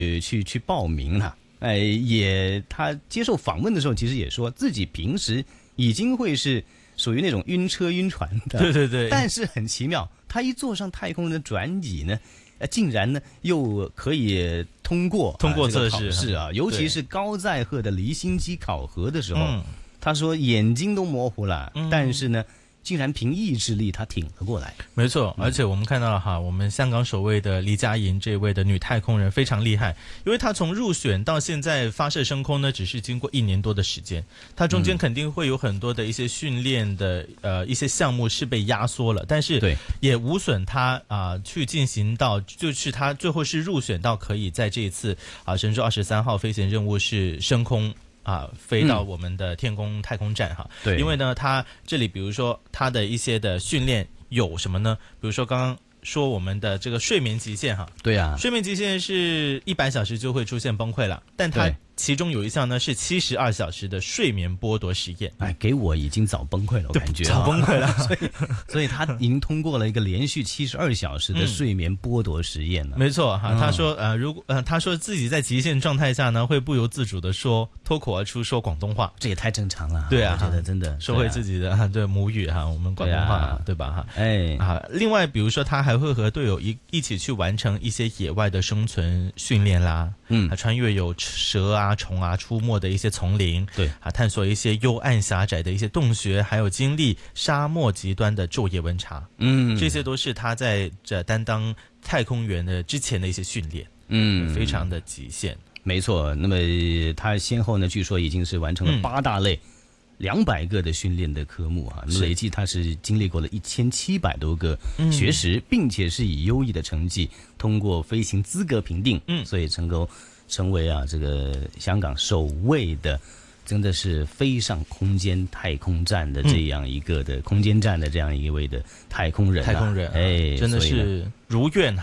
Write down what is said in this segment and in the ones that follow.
去报名了。他接受访问的时候，其实也说自己平时已经会是属于那种晕车晕船的， 对对对。 但是很奇妙，他一坐上太空人的转椅呢，竟然呢又可以通过测试是啊，尤其是高载荷的离心机考核的时候，他说眼睛都模糊了，但是呢，竟然凭意志力他挺了过来。 没错，而且我们看到了哈，我们香港首位的黎嘉莹这位的女太空人非常厉害，因为她从入选到现在发射升空呢，只是经过1年多的时间，她中间肯定会有很多的一些训练的一些项目是被压缩了，但是也无损她去进行到，就是她最后是入选到可以在这一次神舟23号飞行任务是升空。飞到我们的天宫太空站哈， 对， 因为呢，它这里比如说它的一些的训练有什么呢？比如说刚刚说我们的这个睡眠极限哈， 对啊， 睡眠极限是100小时就会出现崩溃了，但它其中有一项呢是72小时的睡眠剥夺实验。 给我已经早崩溃了，我感觉早崩溃了， 所以他已经通过了一个连续72小时的睡眠剥夺实验了。 没错哈，他说他说自己在极限状态下呢，会不由自主的脱口而出说广东话， 这也太正常了。 对啊， 我觉得真的说回自己的对母语哈，我们广东话对吧哈？另外比如说他还会和队友一起去完成一些野外的生存训练啦，穿越有蛇虫出没的一些丛林， 对探索一些幽暗狭窄的一些洞穴，还有经历沙漠极端的昼夜温差，这些都是他在担当太空员的之前的一些训练，非常的极限。 没错，那么他先后呢，据说已经是完成了8大类200个的训练的科目那么累计他是经历过了1700多个学时，并且是以优异的成绩通过飞行资格评定，所以成为这个香港首位的真的是飞上空间太空站的这样一个的空间站的这样一位的太空人， 真的是如愿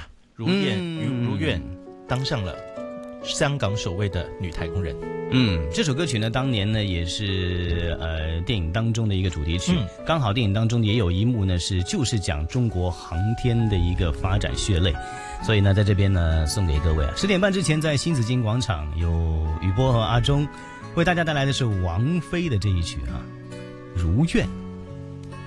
当上了香港首位的女太空人。 这首歌曲呢，当年呢也是电影当中的一个主题曲，刚好电影当中也有一幕呢就是讲中国航天的一个发展血泪，所以呢在这边呢送给各位10点半之前在新紫金广场有雨波和阿忠为大家带来的是王菲的这一曲如愿。